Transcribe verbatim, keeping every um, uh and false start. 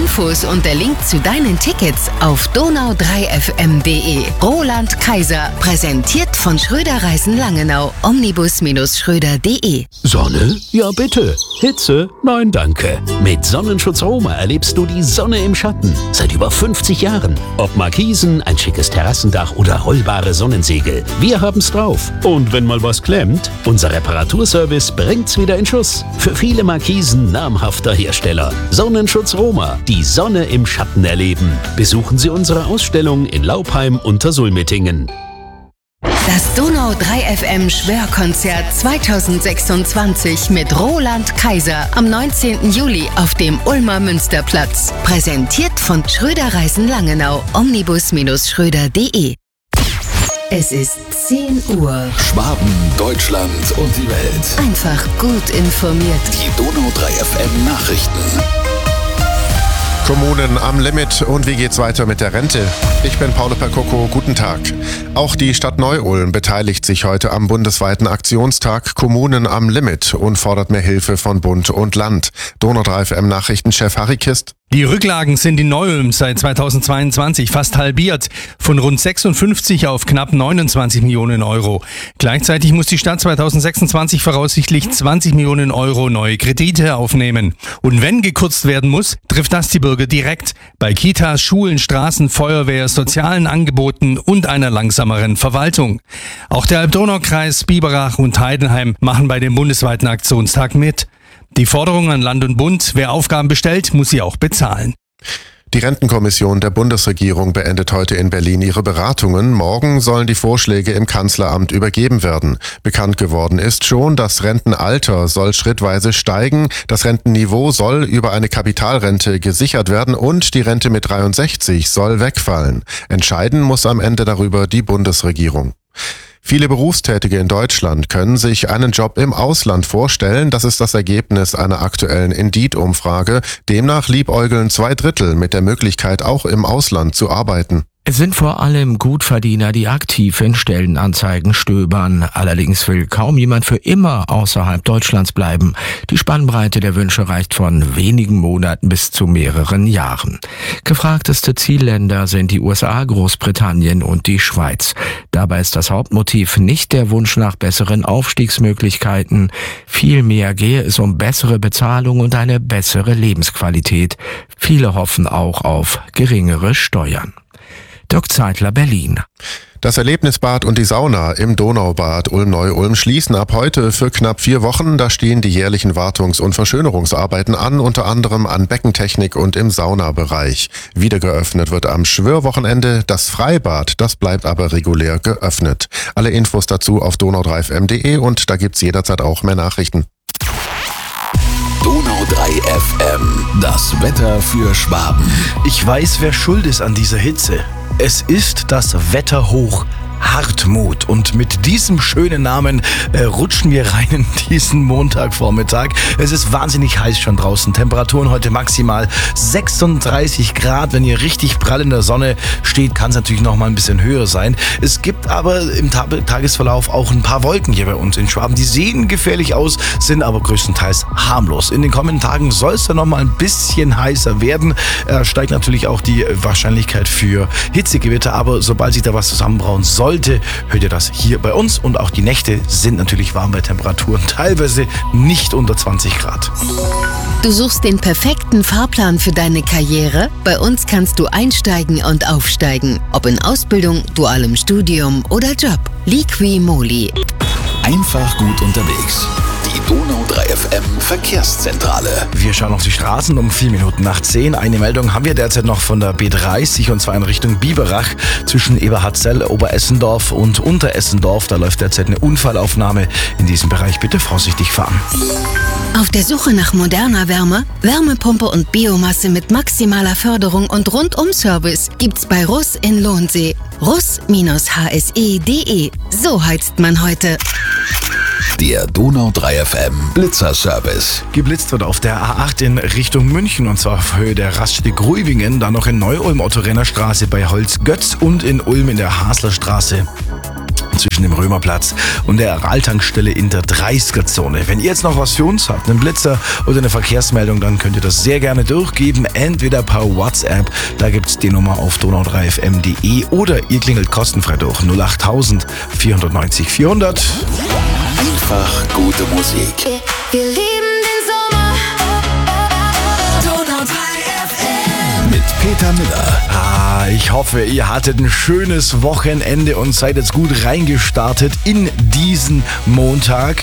Infos und der Link zu deinen Tickets auf donau drei f m punkt d e. Roland Kaiser, präsentiert von Schröder Reisen Langenau, omnibus Schröder punkt d e. Sonne? Ja bitte. Hitze? Nein, danke. Mit Sonnenschutz Roma erlebst du die Sonne im Schatten. Seit über fünfzig Jahren. Ob Markisen, ein schickes Terrassendach oder rollbare Sonnensegel. Wir haben's drauf. Und wenn mal was klemmt, unser Reparaturservice bringt's wieder in Schuss. Für viele Markisen namhafter Hersteller. Sonnenschutz Roma. Die Sonne im Schatten erleben. Besuchen Sie unsere Ausstellung in Laupheim unter Sulmettingen. Das Donau drei F M Schwörkonzert zweitausendsechsundzwanzig mit Roland Kaiser am neunzehnten Juli auf dem Ulmer Münsterplatz. Präsentiert von Schröder Reisen Langenau, omnibus Schröder punkt d e. Es ist zehn Uhr. Schwaben, Deutschland und die Welt. Einfach gut informiert. Die Donau drei F M Nachrichten. Kommunen am Limit und wie geht's weiter mit der Rente? Ich bin Paolo Percoco, guten Tag. Auch die Stadt Neu-Ulm beteiligt sich heute am bundesweiten Aktionstag Kommunen am Limit und fordert mehr Hilfe von Bund und Land. Donau drei F M Nachrichtenchef Harry Kist. Die Rücklagen sind in Neu-Ulm seit zweitausendzweiundzwanzig fast halbiert, von rund sechsundfünfzig auf knapp neunundzwanzig Millionen Euro. Gleichzeitig muss die Stadt zweitausendsechsundzwanzig voraussichtlich zwanzig Millionen Euro neue Kredite aufnehmen. Und wenn gekürzt werden muss, trifft das die Bürger direkt bei Kitas, Schulen, Straßen, Feuerwehr, sozialen Angeboten und einer langsameren Verwaltung. Auch der Alb-Donau-Kreis, Biberach und Heidenheim machen bei dem bundesweiten Aktionstag mit. Die Forderung an Land und Bund, wer Aufgaben bestellt, muss sie auch bezahlen. Die Rentenkommission der Bundesregierung beendet heute in Berlin ihre Beratungen. Morgen sollen die Vorschläge im Kanzleramt übergeben werden. Bekannt geworden ist schon, das Rentenalter soll schrittweise steigen, das Rentenniveau soll über eine Kapitalrente gesichert werden und die Rente mit dreiundsechzig soll wegfallen. Entscheiden muss am Ende darüber die Bundesregierung. Viele Berufstätige in Deutschland können sich einen Job im Ausland vorstellen. Das ist das Ergebnis einer aktuellen Indeed-Umfrage. Demnach liebäugeln zwei Drittel mit der Möglichkeit, auch im Ausland zu arbeiten. Es sind vor allem Gutverdiener, die aktiv in Stellenanzeigen stöbern. Allerdings will kaum jemand für immer außerhalb Deutschlands bleiben. Die Spannbreite der Wünsche reicht von wenigen Monaten bis zu mehreren Jahren. Gefragteste Zielländer sind die U S A, Großbritannien und die Schweiz. Dabei ist das Hauptmotiv nicht der Wunsch nach besseren Aufstiegsmöglichkeiten. Vielmehr gehe es um bessere Bezahlung und eine bessere Lebensqualität. Viele hoffen auch auf geringere Steuern. Dirk Zeitler, Berlin. Das Erlebnisbad und die Sauna im Donaubad Ulm-Neu-Ulm schließen ab heute für knapp vier Wochen. Da stehen die jährlichen Wartungs- und Verschönerungsarbeiten an, unter anderem an Beckentechnik und im Saunabereich. Wieder geöffnet wird am Schwörwochenende das Freibad, das bleibt aber regulär geöffnet. Alle Infos dazu auf donau drei f m punkt d e und da gibt's jederzeit auch mehr Nachrichten. Donau drei F M, das Wetter für Schwaben. Ich weiß, wer schuld ist an dieser Hitze. Es ist das Wetterhoch Hartmut. Und mit diesem schönen Namen äh, rutschen wir rein in diesen Montagvormittag. Es ist wahnsinnig heiß schon draußen. Temperaturen heute maximal sechsunddreißig Grad. Wenn ihr richtig prall in der Sonne steht, kann es natürlich noch mal ein bisschen höher sein. Es gibt aber im Ta- Tagesverlauf auch ein paar Wolken hier bei uns in Schwaben. Die sehen gefährlich aus, sind aber größtenteils harmlos. In den kommenden Tagen soll es dann noch mal ein bisschen heißer werden. Äh, steigt natürlich auch die Wahrscheinlichkeit für Hitzegewitter. Aber sobald sich da was zusammenbrauen soll, Sollte, hört ihr das hier bei uns und auch die Nächte sind natürlich warm bei Temperaturen, teilweise nicht unter zwanzig Grad. Du suchst den perfekten Fahrplan für deine Karriere? Bei uns kannst du einsteigen und aufsteigen, ob in Ausbildung, dualem Studium oder Job. Liqui Moly. Einfach gut unterwegs. Die Donau drei F M Verkehrszentrale. Wir schauen auf die Straßen um vier Minuten nach zehn. Eine Meldung haben wir derzeit noch von der B dreißig und zwar in Richtung Biberach zwischen Eberhardzell, Oberessendorf und Unteressendorf. Da läuft derzeit eine Unfallaufnahme. In diesem Bereich bitte vorsichtig fahren. Auf der Suche nach moderner Wärme, Wärmepumpe und Biomasse mit maximaler Förderung und Rundum-Service gibt's bei Russ in Lohnsee. russ H S E punkt d e. So heizt man heute. Der Donau drei F M Blitzerservice. Geblitzt wird auf der A acht in Richtung München und zwar auf Höhe der Raststätte Gruivingen, dann noch in Neu-Ulm Otto-Renner-Straße bei Holzgötz und in Ulm in der Haslerstraße. zwischen dem Römerplatz und der Araltankstelle in der dreißiger-Zone. Wenn ihr jetzt noch was für uns habt, einen Blitzer oder eine Verkehrsmeldung, dann könnt ihr das sehr gerne durchgeben, entweder per WhatsApp, da gibt's die Nummer auf donau drei f m punkt de oder ihr klingelt kostenfrei durch null acht tausend vierhundertneunzig vierhundert. Einfach gute Musik. Wir lieben den Sommer. Donau drei F M. Mit Peter Miller. Ah, ich hoffe, ihr hattet ein schönes Wochenende und seid jetzt gut reingestartet in diesen Montag.